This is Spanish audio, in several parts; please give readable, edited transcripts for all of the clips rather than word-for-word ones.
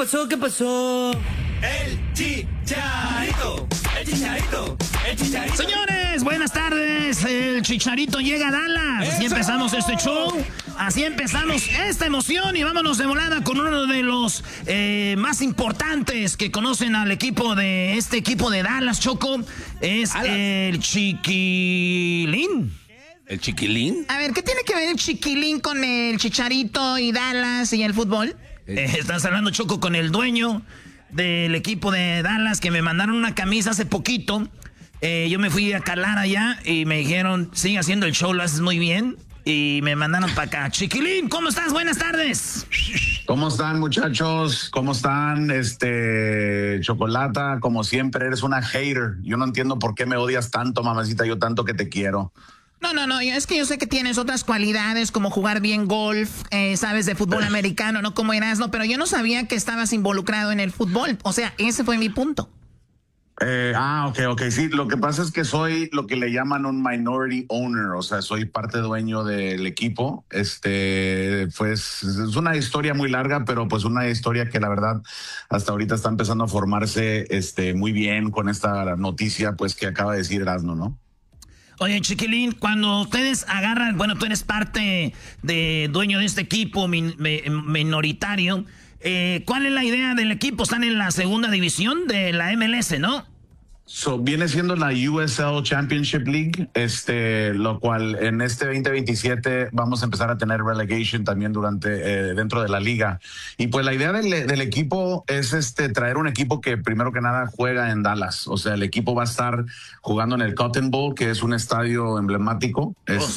pasó? ¿Qué pasó? El Chicharito. Señores, buenas tardes. El Chicharito llega a Dallas. Así empezamos este show. Así empezamos esta emoción. Y vámonos de volada con uno de los más importantes que conocen al equipo de este equipo de Dallas, Choco. Es el Chiquilín. ¿El Chiquilín? A ver, ¿qué tiene que ver el Chiquilín con el Chicharito y Dallas y el fútbol? Estás hablando, Choco, con el dueño del equipo de Dallas, que me mandaron una camisa hace poquito. Yo me fui a calar allá y me dijeron, sigue haciendo el show, lo haces muy bien. Y me mandaron para acá. Chiquilín, ¿cómo estás? Buenas tardes. ¿Cómo están, muchachos? ¿Cómo están? Chocolata, como siempre, eres una hater. Yo no entiendo por qué me odias tanto, mamacita, yo tanto que te quiero. No, es que yo sé que tienes otras cualidades como jugar bien golf, sabes de fútbol americano, no como Erasmo, pero yo no sabía que estabas involucrado en el fútbol. O sea, ese fue mi punto. Ok, sí, lo que pasa es que soy lo que le llaman un minority owner, o sea, soy parte dueño del equipo. Pues es una historia muy larga, pero pues una historia que la verdad hasta ahorita está empezando a formarse muy bien con esta noticia pues que acaba de decir Erasmo, ¿no? Oye, Chiquilín, cuando ustedes agarran, bueno, tú eres parte de dueño de este equipo minoritario, ¿cuál es la idea del equipo? Están en la segunda división de la MLS, ¿no? Viene siendo la USL Championship League, lo cual en este 2027 vamos a empezar a tener relegation también dentro de la liga. Y pues la idea del equipo es traer un equipo que primero que nada juega en Dallas. O sea, el equipo va a estar jugando en el Cotton Bowl, que es un estadio emblemático. Es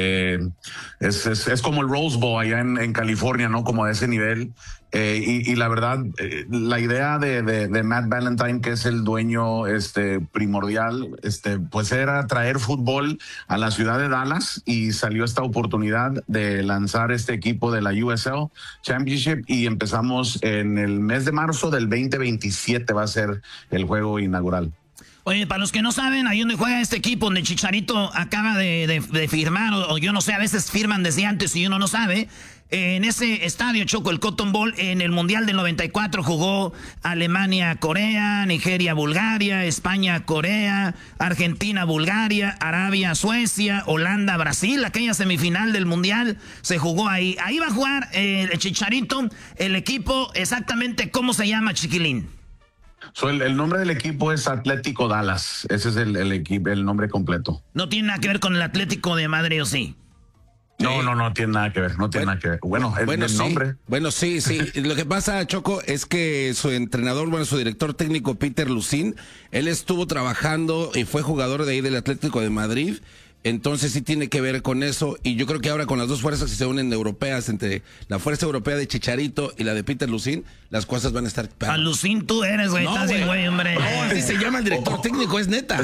como el Rose Bowl allá en California, ¿no? Como de ese nivel. Y la verdad, la idea de Matt Valentine, que es el dueño primordial, pues era traer fútbol a la ciudad de Dallas, y salió esta oportunidad de lanzar este equipo de la USL Championship, y empezamos en el mes de marzo del 2027 va a ser el juego inaugural. Oye, para los que no saben, ahí donde juega este equipo, donde Chicharito acaba de firmar, o yo no sé, a veces firman desde antes y uno no sabe. En ese estadio, Choco, el Cotton Bowl, en el Mundial del 94 jugó Alemania-Corea, Nigeria-Bulgaria, España-Corea, Argentina-Bulgaria, Arabia-Suecia, Holanda-Brasil. Aquella semifinal del Mundial se jugó ahí. Ahí va a jugar el Chicharito, el equipo. Exactamente, ¿cómo se llama, Chiquilín? El nombre del equipo es Atlético Dallas. Ese es el equipo, el nombre completo. No tiene nada que ver con el Atlético de Madrid, ¿o sí? No tiene nada que ver, nada que ver. Bueno, el sí, nombre. Bueno, sí. Lo que pasa, Choco, es que su entrenador, su director técnico, Peter Lucín, él estuvo trabajando y fue jugador de ahí del Atlético de Madrid. Entonces sí tiene que ver con eso, y yo creo que ahora con las dos fuerzas que se unen europeas, entre la fuerza europea de Chicharito y la de Peter Lucín, las cosas van a estar... A Lucín tú eres, güey, estás bien, güey, hombre. No, así se llama el director técnico, es neta.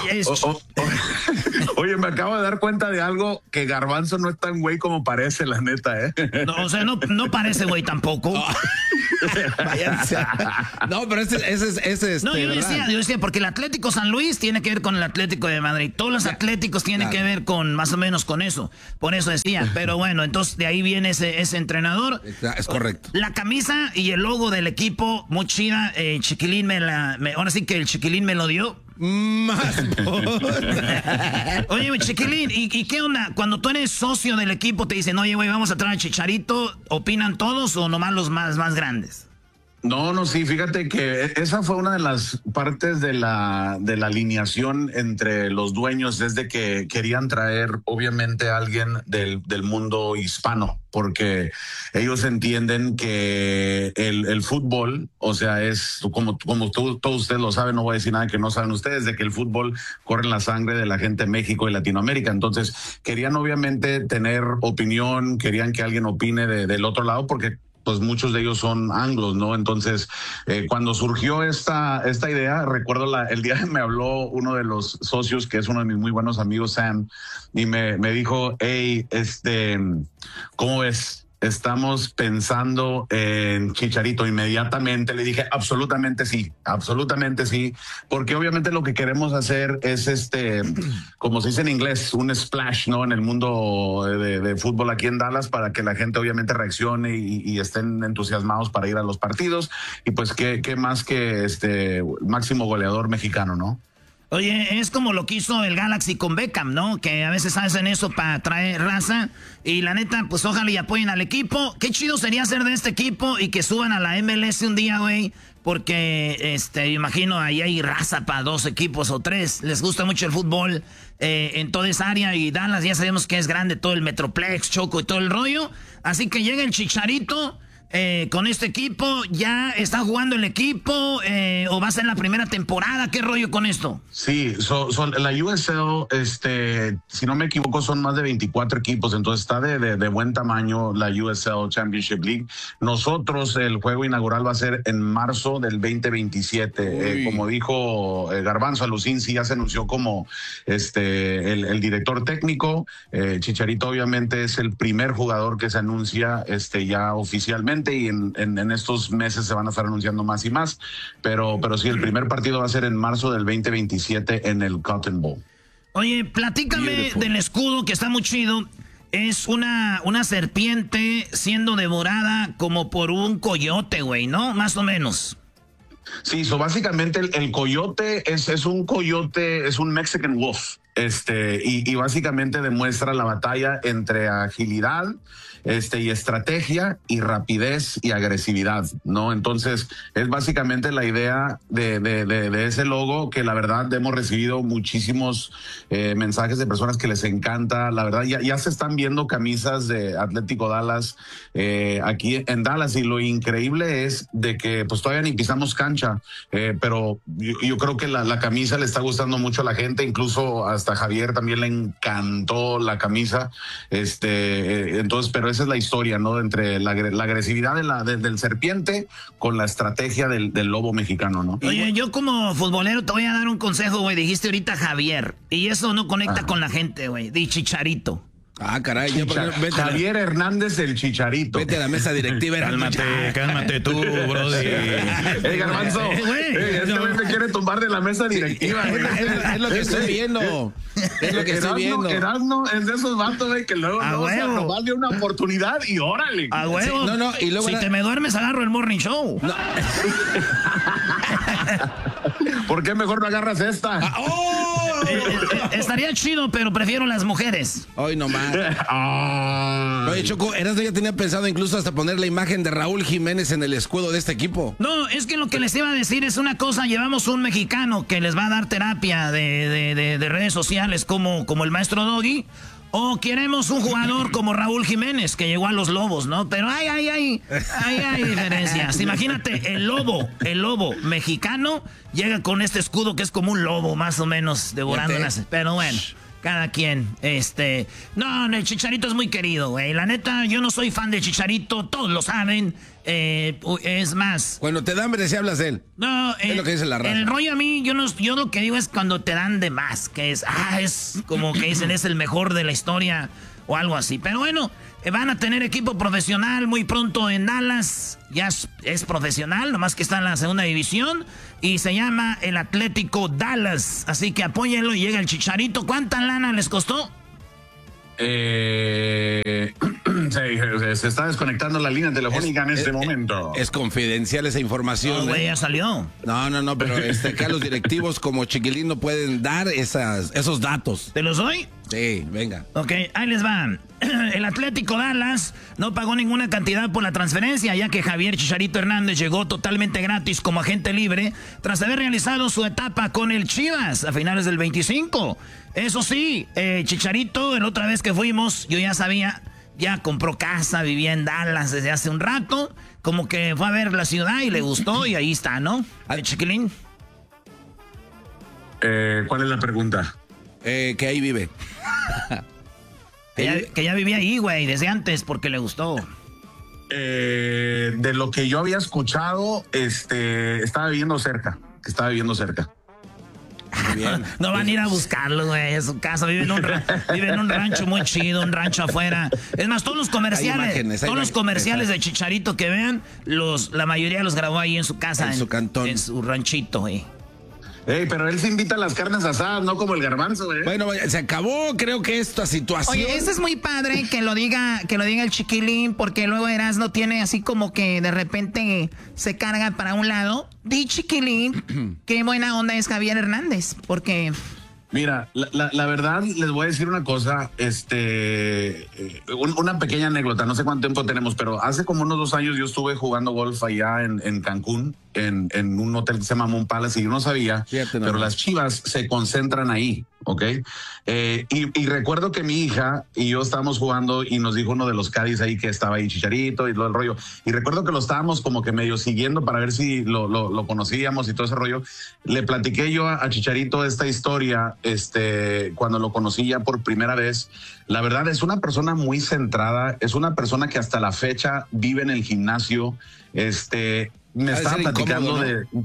Oye, me acabo de dar cuenta de algo, que Garbanzo no es tan güey como parece, la neta, No, o sea, no parece güey tampoco. No, pero ese es No, yo decía, porque el Atlético San Luis tiene que ver con el Atlético de Madrid. Todos los atléticos tienen que ver con, más o menos con eso. Por eso decía. Pero bueno, entonces de ahí viene ese entrenador. Es correcto. La camisa y el logo del equipo, muy chida. Chiquilín ahora sí que el Chiquilín me lo dio. Más. Oye, Chiquilín, ¿y qué onda? Cuando tú eres socio del equipo, te dicen, oye, güey, vamos a traer a Chicharito, ¿opinan todos o nomás los más grandes? No, sí, fíjate que esa fue una de las partes de la alineación entre los dueños, desde que querían traer, obviamente, a alguien del mundo hispano, porque ellos entienden que el fútbol, o sea, es como todos ustedes lo saben, no voy a decir nada que no saben ustedes, de que el fútbol corre en la sangre de la gente de México y Latinoamérica. Entonces, querían obviamente tener opinión, querían que alguien opine del otro lado, porque pues muchos de ellos son anglos, ¿no? Entonces, cuando surgió esta idea, recuerdo el día que me habló uno de los socios, que es uno de mis muy buenos amigos, Sam, y me dijo, hey, ¿cómo ves? estamos pensando en Chicharito. Inmediatamente le dije, absolutamente sí, porque obviamente lo que queremos hacer es como se dice en inglés, un splash, ¿no? En el mundo de fútbol aquí en Dallas, para que la gente obviamente reaccione y estén entusiasmados para ir a los partidos. Y pues qué más que máximo goleador mexicano, ¿no? Oye, es como lo que hizo el Galaxy con Beckham, ¿no? Que a veces hacen eso para traer raza. Y la neta, pues ojalá y apoyen al equipo. Qué chido sería ser de este equipo y que suban a la MLS un día, güey. Porque, imagino, ahí hay raza para 2 equipos o 3. Les gusta mucho el fútbol en toda esa área. Y Dallas ya sabemos que es grande, todo el Metroplex, Choco y todo el rollo. Así que llega el Chicharito con este equipo. ¿Ya está jugando el equipo o va a ser la primera temporada? ¿Qué rollo con esto? Sí, la USL, si no me equivoco, son más de 24 equipos, entonces está de buen tamaño la USL Championship League. Nosotros, el juego inaugural va a ser en marzo del 2027. Como dijo Garbanzo, Alucín sí ya se anunció como el director técnico. Chicharito obviamente es el primer jugador que se anuncia ya oficialmente, y en estos meses se van a estar anunciando más y más, pero sí, el primer partido va a ser en marzo del 2027 en el Cotton Bowl. Oye, platícame del escudo, que está muy chido. Es una serpiente siendo devorada como por un coyote, güey, ¿no? Más o menos. Sí, básicamente el coyote es un coyote, es un Mexican Wolf. Y básicamente demuestra la batalla entre agilidad, y estrategia y rapidez y agresividad, ¿no? Entonces, es básicamente la idea de ese logo, que la verdad hemos recibido muchísimos mensajes de personas que les encanta. La verdad, ya se están viendo camisas de Atlético Dallas aquí en Dallas, y lo increíble es de que pues todavía ni pisamos cancha, pero yo creo que la camisa le está gustando mucho a la gente, incluso hasta Javier también le encantó la camisa, entonces, pero esa es la historia, ¿no? Entre la agresividad del serpiente con la estrategia del lobo mexicano, ¿no? Oye, yo como futbolero te voy a dar un consejo, güey. Dijiste ahorita Javier, y eso no conecta con la gente, güey. Di Chicharito. Ah, caray. Javier Hernández, el Chicharito. Vete a la mesa directiva. Cálmate tú, brody. Garbanzo. Este güey me quiere tumbar de la mesa directiva. Es lo que estoy viendo. Es lo que estoy viendo. Erasmo es de esos vatos, güey, que luego no se robarle una oportunidad y órale. A huevo. Sí, y luego si te me duermes, agarro el morning show. No. ¿Por qué mejor no agarras esta? Estaría chido, pero prefiero las mujeres. Hoy nomás. Oye, Choco, Erasmo ya tenía pensado incluso hasta poner la imagen de Raúl Jiménez en el escudo de este equipo. No, es que lo que les iba a decir es una cosa. Llevamos un mexicano que les va a dar terapia de redes sociales como el maestro Doggy. O queremos un jugador como Raúl Jiménez, que llegó a los Lobos, ¿no? Pero hay diferencias. Imagínate, el lobo mexicano llega con este escudo que es como un lobo, más o menos, devorándolas. Pero bueno, cada quien. No, el Chicharito es muy querido, güey. La neta, yo no soy fan de Chicharito, todos lo saben. Es más, cuando te da hambre si hablas de él. No, es lo que dice la raza. El rollo a mí, yo lo que digo es cuando te dan de más, que es como que dicen es el mejor de la historia o algo así. Pero bueno, van a tener equipo profesional muy pronto en Dallas. Ya es profesional, nomás que está en la segunda división y se llama el Atlético Dallas. Así que apóyenlo y llega el Chicharito. ¿Cuánta lana les costó? Se está desconectando la línea telefónica en este momento. Es confidencial esa información. No, güey, ya salió. No, pero acá los directivos como Chiquilín no pueden dar esos datos. ¿Te los doy? Sí, venga. Ok, ahí les va. El Atlético Dallas no pagó ninguna cantidad por la transferencia, ya que Javier Chicharito Hernández llegó totalmente gratis como agente libre tras haber realizado su etapa con el Chivas a finales del 25. Eso sí, Chicharito, la otra vez que fuimos, yo ya sabía, ya compró casa, vivía en Dallas desde hace un rato, como que fue a ver la ciudad y le gustó y ahí está, ¿no? A ver, Chiquilín. ¿Cuál es la pregunta? Que ahí vive. Que ya vivía ahí, güey, desde antes, porque le gustó. De lo que yo había escuchado, estaba viviendo cerca. No van a ir a buscarlo, güey, a su casa. Vive en un rancho muy chido, un rancho afuera. Es más, todos los comerciales, los comerciales de Chicharito que vean, la mayoría los grabó ahí en su casa. En su cantón. En su ranchito, güey. Pero él se invita a las carnes asadas, no como el garbanzo, Bueno, se acabó, creo que esta situación. Oye, es muy padre que lo diga el Chiquilín, porque luego Erasmo tiene así como que de repente se carga para un lado. Di, Chiquilín, qué buena onda es Javier Hernández, porque... Mira, la verdad, les voy a decir una cosa, una pequeña anécdota, no sé cuánto tiempo tenemos, pero hace como unos 2 años yo estuve jugando golf allá en Cancún, en un hotel que se llama Moon Palace, y yo no sabía, pero las Chivas se concentran ahí, ¿ok? Y recuerdo que mi hija y yo estábamos jugando y nos dijo uno de los caddies ahí que estaba ahí Chicharito y todo el rollo, y recuerdo que lo estábamos como que medio siguiendo para ver si lo conocíamos y todo ese rollo. Le platiqué yo a Chicharito esta historia cuando lo conocí ya por primera vez. La verdad es una persona muy centrada, es una persona que hasta la fecha vive en el gimnasio. Me estaba platicando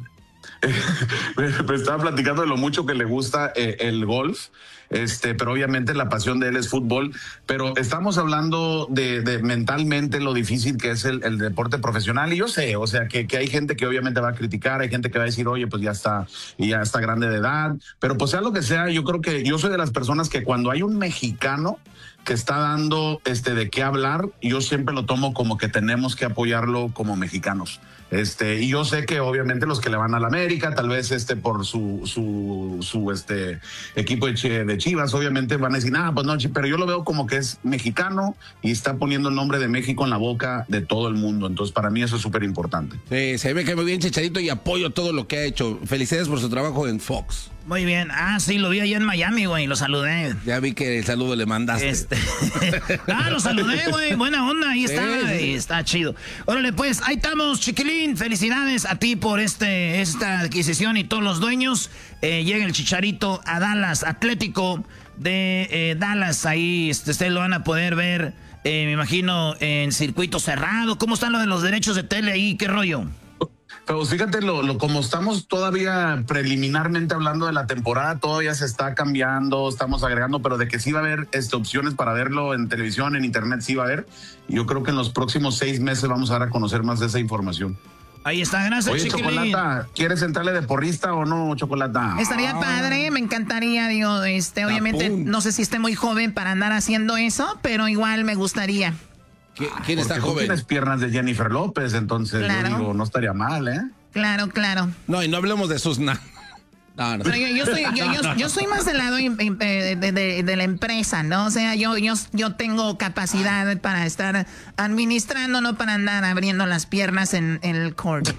me estaba platicando de lo mucho que le gusta el golf, pero obviamente la pasión de él es fútbol, pero estamos hablando de mentalmente lo difícil que es el deporte profesional, y yo sé, o sea, que hay gente que obviamente va a criticar, hay gente que va a decir, oye, pues ya está grande de edad, pero pues sea lo que sea, yo creo que yo soy de las personas que cuando hay un mexicano que está dando de qué hablar, yo siempre lo tomo como que tenemos que apoyarlo como mexicanos. Y yo sé que obviamente los que le van a la América, tal vez por su equipo de Chivas, obviamente van a decir, pues no, pero yo lo veo como que es mexicano y está poniendo el nombre de México en la boca de todo el mundo. Entonces, para mí eso es súper importante. Sí, se ve que muy bien Chicharito y apoyo todo lo que ha hecho. Felicidades por su trabajo en Fox. Muy bien. Sí, lo vi allá en Miami, güey, lo saludé. Ya vi que el saludo le mandaste. Lo saludé, güey, buena onda, ahí está, sí. Está chido. Órale, pues, ahí estamos, Chiquilín, felicidades a ti por esta adquisición y todos los dueños. Llega el Chicharito a Dallas, Atlético de Dallas, ahí ustedes lo van a poder ver, me imagino, en circuito cerrado. ¿Cómo están lo de los derechos de tele ahí? ¿Qué rollo? Pero fíjate, como estamos todavía preliminarmente hablando de la temporada, todavía se está cambiando, estamos agregando, pero de que sí va a haber opciones para verlo en televisión, en internet, sí va a haber. Yo creo que en los próximos 6 meses vamos a dar a conocer más de esa información. Ahí está, gracias, Oye, Chiquilín. Chocolata, ¿quieres entrarle de porrista o no, Chocolata? Estaría padre, me encantaría, digo, obviamente no sé si esté muy joven para andar haciendo eso, pero igual me gustaría. ¿Quién está joven? Tienes piernas de Jennifer López, entonces claro. Yo digo, no estaría mal, ¿eh? Claro. No, y no hablemos de sus... No. Pero yo soy más del lado de la empresa, ¿no? O sea, yo tengo capacidad para estar administrando, no para andar abriendo las piernas en el court.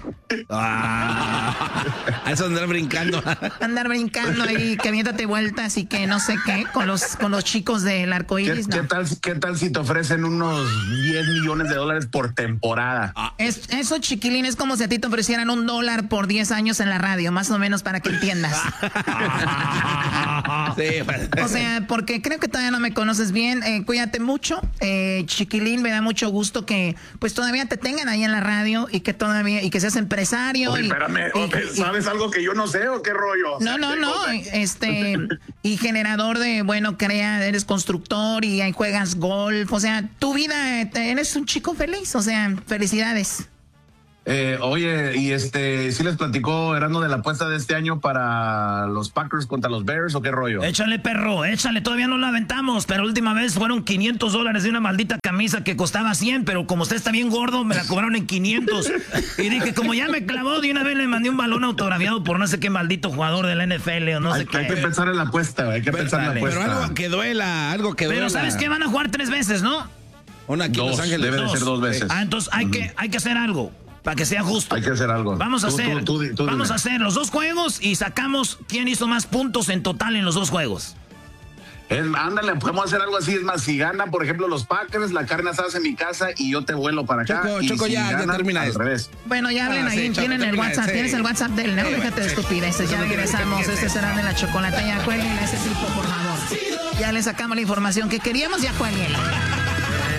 Eso andar brincando. Andar brincando ahí, que aviéntate vueltas y que no sé qué, con los chicos del arcoíris. ¿Qué tal si te ofrecen unos $10 millones por temporada? Eso, Chiquilín, es como si a ti te ofrecieran $1 por 10 años en la radio, más o menos, para que entiendas. Sí, o sea, porque creo que todavía no me conoces bien. Cuídate mucho, Chiquilín. Me da mucho gusto que pues todavía te tengan ahí en la radio y que seas empresario. Oye, espérame, ¿sabes algo que yo no sé o qué rollo? No. Y generador de, eres constructor y ahí juegas golf. O sea, tu vida, eres un chico feliz. O sea, felicidades. Oye, y ¿sí les platicó Erasmo de la apuesta de este año para los Packers contra los Bears o qué rollo? Échale, perro, échale, todavía no la aventamos, pero la última vez fueron $500 de una maldita camisa que costaba 100, pero como usted está bien gordo, me la cobraron en 500. Y dije, como ya me clavó, de una vez le mandé un balón autografiado por no sé qué maldito jugador de la NFL o no sé qué. Hay que pensar en la apuesta, Pero algo que duela, Pero ¿sabes qué? Van a jugar 3 veces, ¿no? Una aquí en Los Ángeles. Debe de ser 2 veces. Entonces hay que hacer algo. Para que sea justo. Hay que hacer algo. Vamos a hacer los 2 juegos y sacamos quién hizo más puntos en total en los 2 juegos. Ándale, podemos hacer algo así. Es más, si gana, por ejemplo, los Packers, la carne asada en mi casa y yo te vuelo para acá. Choco, ya termina esto. Bueno, ya hablen ahí, tienen el WhatsApp. Sí. Tienes el WhatsApp del ¿no? Déjate de estupideces. Ya regresamos. Será de la chocolata. Ya cuelguen a ese tipo, por favor. Ya le sacamos la información que queríamos, ya cuelguen.